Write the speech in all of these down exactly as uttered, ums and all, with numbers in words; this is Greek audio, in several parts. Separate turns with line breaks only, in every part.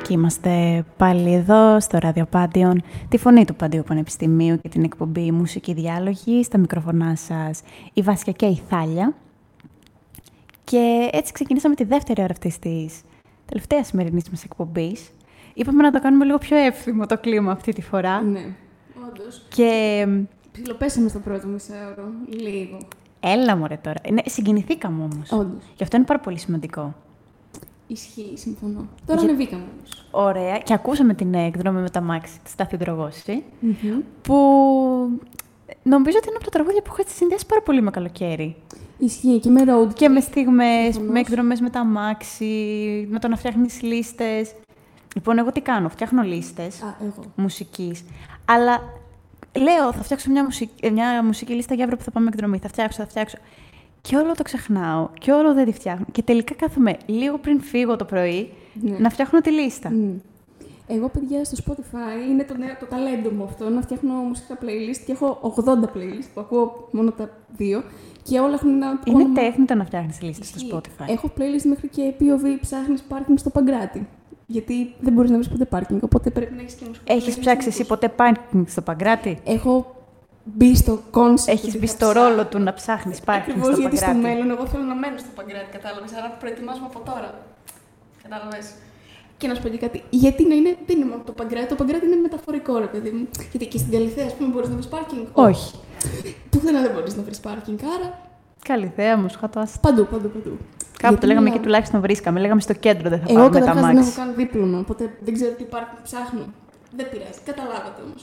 Και είμαστε πάλι εδώ στο ραδιοπάντιον, τη φωνή του Παντίου Πανεπιστημίου και την εκπομπή Μουσική Διάλογη. Στα μικροφωνά σας η Βάσια και η Θάλια. Και έτσι ξεκινήσαμε τη δεύτερη ώρα αυτής της τελευταίας σημερινής μας εκπομπής. Είπαμε να το κάνουμε λίγο πιο εύθυμο το κλίμα αυτή τη φορά.
Ναι, όντως.
Και...
ψιλοπέσαμε στο πρώτο μισάωρο, λίγο.
Έλα μωρέ τώρα. Ναι, συγκινηθήκαμε όμως.
Όντως.
Και αυτό είναι πάρα πολύ σημαντικό.
Ισχύει, συμφωνώ. Τώρα
Για...
ανεβήκαμε όμως.
Ωραία. Και ακούσαμε την εκδρομή με τα μάξι της Στάθη Δρογώση,
Mm-hmm.
που νομίζω ότι είναι από τα τραγούδια που έχω συνδυάσει πάρα πολύ με καλοκαίρι.
Ισχύει και με road.
Και με στιγμές,
Προφανώς.
με εκδρομές με τα μάξι, με το να φτιάχνεις λίστες. Λοιπόν, εγώ τι κάνω, φτιάχνω λίστες
Α, εγώ.
μουσικής, αλλά λέω, θα φτιάξω μια μουσική, μια μουσική λίστα για αύριο που θα πάμε εκδρομή, θα φτιάξω, θα φτιάξω. Και όλο το ξεχνάω και όλο δεν τη φτιάχνω. Και τελικά κάθομαι λίγο πριν φύγω το πρωί
Ναι.
να φτιάχνω τη λίστα.
Mm. Εγώ, παιδιά, στο Spotify είναι το, νέο, το ταλέντο μου αυτό, να φτιάχνω μουσικά playlist και έχω ογδόντα playlist που ακούω μόνο τα δύο και όλα έχουν ένα
Είναι
όνομα...
τέχνη το να φτιάχνεις λίστες στο
Ισχύει.
Spotify.
Έχω playlist μέχρι και πι ο βι ψάχνεις πάρκινγκ στο Παγκράτη. Γιατί δεν μπορείς να βρεις ποτέ πάρκινγκ, οπότε πρέπει να έχεις και μουσικά.
Έχεις
playlist
ψάξει
να
εσύ
ακούς.
ποτέ πάρκινγκ στο Παγκράτη?
Έχω μπει στο concept.
Έχεις μπει στο ρόλο του να ψάχνεις πάρκινγκ στο
Ακριβώς, γιατί στο
Παγκράτη?
μέλλον εγώ θέλω να μένω στο Παγκράτη, κατάλαβες. Άρα προετοιμάζομαι από τώρα. Κατάλαβες. Και να σου πω και κάτι. Γιατί να είναι, δεν είναι μόνο το Παγκράτη. Το Παγκράτη είναι μεταφορικό, ρε παιδί μου. Γιατί και στην Καλιθέα, ας πούμε, μπορείς να βρεις πάρκινγκ.
Όχι.
Πουθενά δεν μπορείς να βρεις πάρκινγκ. Άρα
Καλή θέα μου, σχατάς.
παντού, παντού, παντού.
Κάπου
Γιατί
το λέγαμε
μιλάω-
και τουλάχιστον βρίσκαμε. Λέγαμε στο κέντρο δεν θα
Εγώ
πάμε με τα
καταρχάς δεν έχω
μάξι.
κάνει δίπλωμα, οπότε δεν ξέρω τι πάρκινγκ ψάχνω. Δεν πειράζει. Καταλάβατε όμως.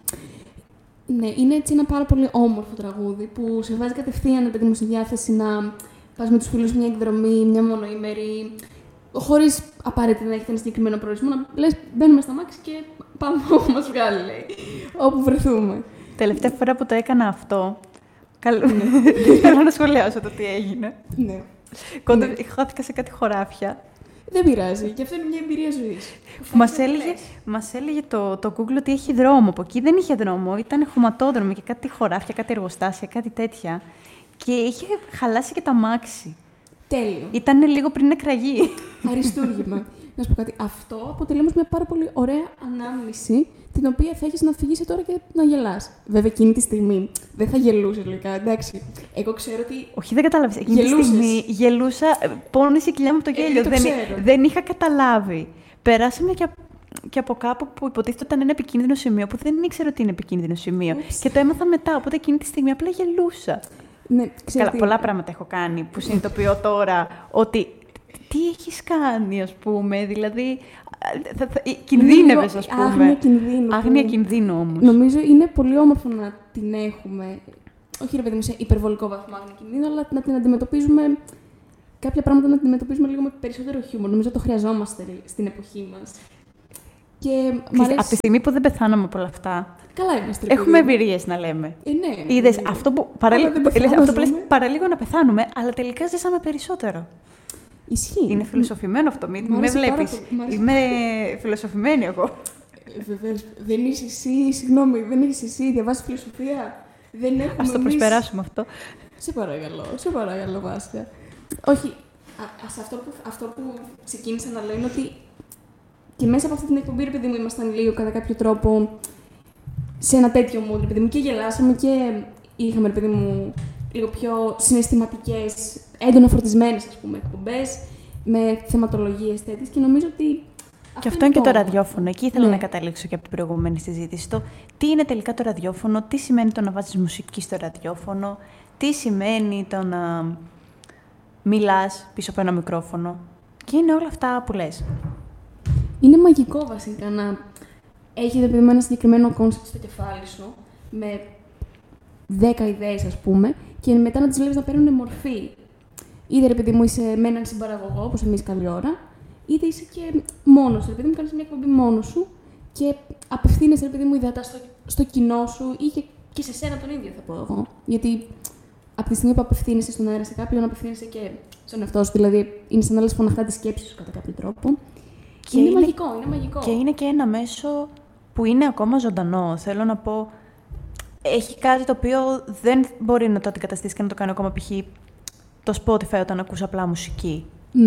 Ναι, είναι έτσι ένα πάρα πολύ όμορφο τραγούδι που σε βάζει κατευθείαν, επειδή μου, στη διάθεση να πας με τους φίλους μια εκδρομή, μια μονοήμερη, χωρίς απαραίτητα να έχετε ένα συγκεκριμένο προορισμό, να λες μπαίνουμε στα μάξι και πάμε όπου μας βγάλει, λέει, όπου βρεθούμε.
Τελευταία φορά που το έκανα αυτό. Καλό. Θέλω να σχολιάσω το τι έγινε.
Ναι.
Κόντω,
Ναι.
χάθηκα σε κάτι χωράφια.
Δεν πειράζει, και αυτό είναι μια εμπειρία ζωής.
Μας έλεγε, μας έλεγε το, το Google ότι έχει δρόμο. Από εκεί δεν είχε δρόμο, ήταν χωματόδρομο και κάτι χωράφια, κάτι εργοστάσια, κάτι τέτοια. Και είχε χαλάσει και τα μάξι.
Τέλειο.
Ήταν λίγο πριν εκραγεί.
Αριστούργημα. Να σου πω κάτι. Αυτό αποτελεί όμως μια πάρα πολύ ωραία ανάμνηση, την οποία θα έχεις να φυγήσει τώρα και να γελάς. Βέβαια, εκείνη τη στιγμή δεν θα γελούσε λογικά, εντάξει. Εγώ ξέρω ότι.
Όχι, δεν κατάλαβες. Εκείνη τη
Γελούσες.
στιγμή γελούσα, ε, πόνεσε η κοιλιά μου από το
Ε,
γέλιο.
το
δεν,
ξέρω.
δεν είχα καταλάβει. Περάσαμε και, απ- και από κάπου που υποτίθεται ήταν ένα επικίνδυνο σημείο, που δεν ήξερα ότι είναι επικίνδυνο σημείο.
Ούψ.
Και το έμαθα μετά, οπότε εκείνη τη στιγμή απλά γελούσα.
Ναι, ξέρω
Καλά,
τι.
πολλά πράγματα έχω κάνει που συνειδητοποιώ τώρα ότι τι έχεις κάνει, ας πούμε, δηλαδή θα, θα, κινδύνευες, ας πούμε.
Άγνοια κινδύνου.
Άγνοια
που
κινδύνου όμως.
Νομίζω είναι πολύ όμορφο να την έχουμε. Όχι, ρε παιδί μου, σε υπερβολικό βαθμό άγνοια κινδύνου, αλλά να την αντιμετωπίζουμε. Κάποια πράγματα να την αντιμετωπίζουμε λίγο με περισσότερο χιούμορ. Νομίζω το χρειαζόμαστε στην εποχή μας. Και μ'
Ξέρεις,
αρέσει.
από τη στιγμή που δεν πεθάναμε από όλα αυτά,
Καλά είμαστε. ρε
έχουμε
παιδί μου.
εμπειρίες να λέμε.
Ε, ναι.
Είδες,
ναι.
αυτό που, παραλίγο,
δεν
λες, αυτό που λες,
πεθάνουμε.
παραλίγο να πεθάνουμε, αλλά τελικά ζήσαμε περισσότερο.
Ισχύει.
Είναι φιλοσοφημένο αυτό, μην
Μ'
με
άρεσε πάρα
βλέπεις.
πολύ, μ' άρεσε.
Είμαι φιλοσοφημένη εγώ.
Ε, Βεβαίως. Δεν είσαι εσύ, συγγνώμη, δεν είσαι εσύ, διαβάζεις φιλοσοφία. Δεν έχουμε
Ας το
εμείς-
προσπεράσουμε αυτό.
Σε παρακαλώ, σε παρακαλώ, Βάσια. Όχι, α, ας αυτό, που, αυτό που ξεκίνησα να λέω είναι ότι και μέσα από αυτή την εκπομπή, ρε παιδί μου, ήμασταν λίγο κατά κάποιο τρόπο σε ένα τέτοιο mood, ρε παιδί μου, και γελάσαμε και είχαμε, ρε παιδί μου, λίγο πιο συναισθηματικές, έντονα φορτισμένες, ας πούμε, εκπομπές, με θεματολογίες τέτοιες και νομίζω ότι.
Και αυτό είναι και το
όμορφο.
ραδιόφωνο. Εκεί ήθελα
Ναι.
να καταλήξω και από την προηγούμενη συζήτηση. Το τι είναι τελικά το ραδιόφωνο, τι σημαίνει το να βάζεις μουσική στο ραδιόφωνο, τι σημαίνει το να μιλάς πίσω από ένα μικρόφωνο. Και είναι όλα αυτά που λες.
Είναι μαγικό βασικά να έχεις επειδή με ένα συγκεκριμένο κόνσεπτ στο κεφάλι σου, με δέκα ιδέες ας πούμε, και μετά να τις βλέπεις να παίρνουν μορφή. Είτε ρε παιδί μου είσαι με έναν συμπαραγωγό, όπως εμείς καλή ώρα, είτε είσαι και μόνος σου. Ρε παιδί μου κάνεις μια εκπομπή μόνος σου και απευθύνεσαι ρε παιδί μου ιδεατά στο, στο κοινό σου ή και, και σε σένα τον ίδιο θα πω εγώ. Γιατί από τη στιγμή που απευθύνεσαι στον αέρα σε κάποιον, απευθύνεσαι και στον εαυτό σου. Δηλαδή είναι σαν να λες φωναχτά τη σκέψη σου κατά κάποιο τρόπο.
Και
είναι,
είναι-
μαγικό, είναι μαγικό.
Και είναι και ένα μέσο που είναι ακόμα ζωντανό. Θέλω να πω, έχει κάτι το οποίο δεν μπορεί να το αντικαταστήσει και να το κάνει ακόμα π.χ. το Spotify όταν ακούς απλά μουσική.
Mm.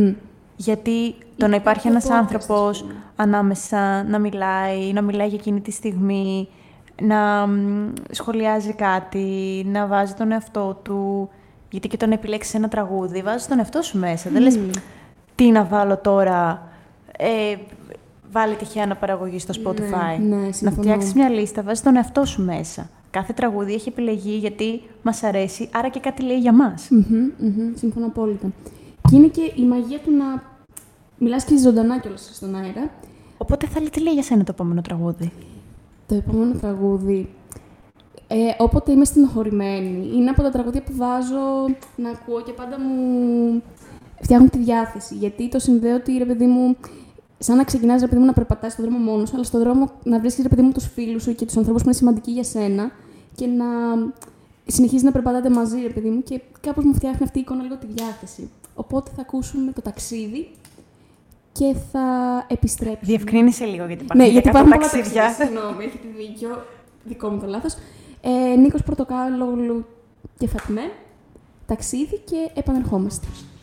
Γιατί το να υπάρχει ένας άνθρωπος ανάμεσα να μιλάει, να μιλάει για εκείνη τη στιγμή, να σχολιάζει κάτι, να βάζει τον εαυτό του. Γιατί και το να επιλέξεις ένα τραγούδι, βάζεις τον εαυτό σου μέσα. Mm. Δεν λες τι να βάλω τώρα, ε, βάλε τυχαία αναπαραγωγή στο Spotify.
Ναι, ναι,
να φτιάξεις μια λίστα, βάζεις τον εαυτό σου μέσα. Κάθε τραγούδι έχει επιλεγεί γιατί μας αρέσει, άρα και κάτι λέει για μας.
Mm-hmm, mm-hmm, συμφωνώ απόλυτα. Και είναι και η μαγεία του να μιλάς και ζωντανά κιόλας στον αέρα.
Οπότε θα λέει τι λέει για σένα το επόμενο τραγούδι.
Το επόμενο τραγούδι. Ε, όποτε είμαι στενοχωρημένη, είναι από τα τραγούδια που βάζω να ακούω και πάντα μου φτιάχνουν τη διάθεση. Γιατί το συνδέω ότι, ρε παιδί μου, σαν να ξεκινάς, ρε παιδί μου, να περπατάς στον δρόμο μόνος σου, αλλά στον δρόμο να βρίσκεις, ρε παιδί μου, τους φίλους σου και τους ανθρώπους που είναι σημαντικοί για σένα και να συνεχίζεις να περπατάτε μαζί, ρε παιδί μου, και κάπως μου φτιάχνει αυτή η εικόνα λίγο τη διάθεση. Οπότε θα ακούσουμε το ταξίδι και θα επιστρέψουμε.
Διευκρίνησε λίγο, γιατί υπάρχουν
ναι, γιατί υπάρχουν
ταξίδια.
Συγγνώμη, έχετε δίκιο. Δικό μου το λάθος. Ε, Νίκος Πορτοκάλογλου και Φατιμέ. Ταξίδι και επανερχόμαστε.